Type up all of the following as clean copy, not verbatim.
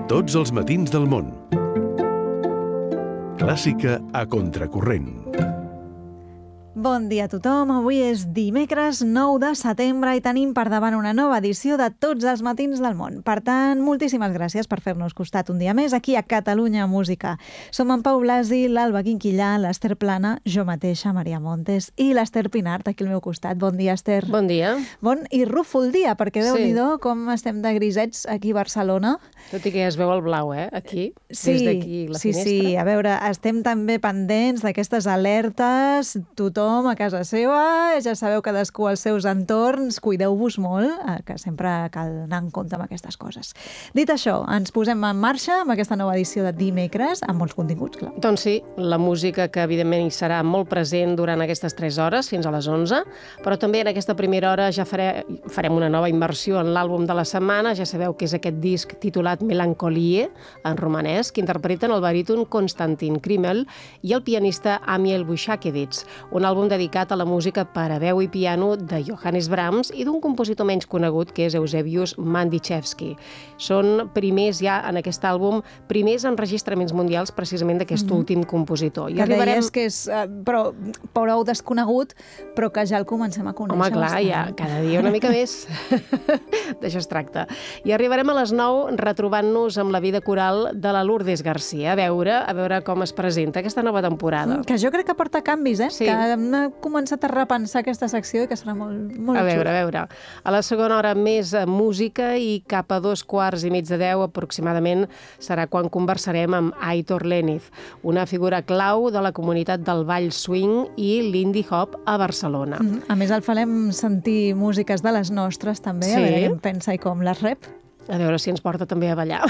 Tots els matins del món. Clàssica a contracorrent. Bon dia a tothom. Avui és dimecres 9 de setembre i tenim per davant una nova edició de Tots els matins del món. Per tant, moltíssimes gràcies per fer-nos costat un dia més aquí a Catalunya Música. Som en Pau Blasi, l'Alba Quinquillà, l'Ester Plana, jo mateixa, Maria Montes, i l'Ester Pinart aquí al meu costat. Bon dia, Ester. Bon dia. Bon i rúfol dia, perquè Déu-n'hi-do com estem de grisets aquí a Barcelona. Tot i que ja es veu el blau, aquí, sí, des d'aquí la finestra. Sí, a veure, estem també pendents d'aquestes alertes, tothom a casa seva, ja sabeu cadascú als seus entorns, cuideu-vos molt, que sempre cal anar en compte amb aquestes coses. Dit això, ens posem en marxa amb aquesta nova edició de dimecres, amb molts continguts, clar. Doncs sí, la música que evidentment hi serà molt present durant aquestes 3 hores, fins a les 11, però també en aquesta primera hora ja farem una nova immersió en l'àlbum de la setmana, ja sabeu que és aquest disc titulat Melancolie, en romanès, que interpreten el baríton Konstantin Krimmel i el pianista Amiel Bushakevich, un àlbum dedicat a la música per a veu i piano de Johannes Brahms i d'un compositor menys conegut que és Eusebius Mandichevski. Són primers ja en aquest àlbum, primers enregistraments mundials precisament d'aquest últim compositor. Que deies que és prou desconegut, però que ja el comencem a conèixer. Home, clar, ja cada dia una mica més. D'això es tracta. I arribarem a les 9 retrobant-nos amb la vida coral de la Lourdes Garcia, a veure com es presenta aquesta nova temporada. Que jo crec que porta canvis, Sí. Que hem començat a repensar aquesta secció i que serà molt A xulo. veure. A la segona hora més música i cap a 9:15 aproximadament serà quan conversarem amb Aitor Leniz, una figura clau de la comunitat del ball swing i l'indie hop a Barcelona. A més, el farem sentir músiques de les nostres, també, Sí. a veure què en pensa i com les rep. A veure si ens porta també a ballar.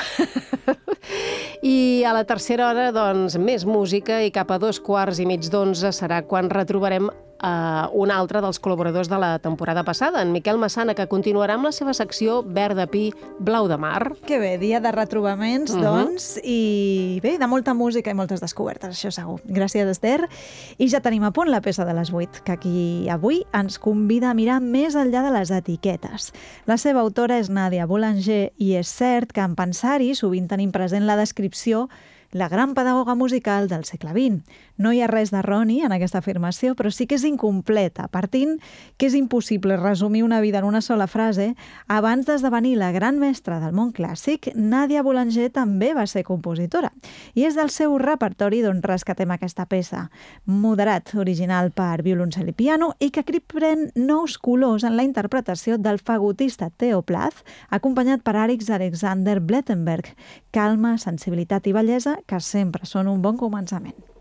I a la tercera hora, doncs, més música i cap a 9:15 serà quan retrobarem un altre dels col·laboradors de la temporada passada, en Miquel Massana, que continuarà amb la seva secció Verd de pi, blau de mar. Que bé, dia de retrobaments, doncs, i bé, de molta música i moltes descobertes, això segur. Gràcies, Ester. I ja tenim a punt la peça de les 8, que aquí avui ens convida a mirar més enllà de les etiquetes. La seva autora és Nadia Boulanger i és cert que en pensar-hi sovint tenim present la descripció la gran pedagoga musical del segle XX. No hi ha res d'erroni en aquesta afirmació, però sí que és incompleta, partint que és impossible resumir una vida en una sola frase. Abans d'esdevenir la gran mestra del món clàssic, Nadia Boulanger també va ser compositora. I és del seu repertori d'on rescatem aquesta peça. Moderat, original per violoncel i piano, i que pren nous colors en la interpretació del fagotista Theo Plath, acompanyat per Arix Alexander Blettenberg. Calma, sensibilitat i bellesa que sempre són un bon començament.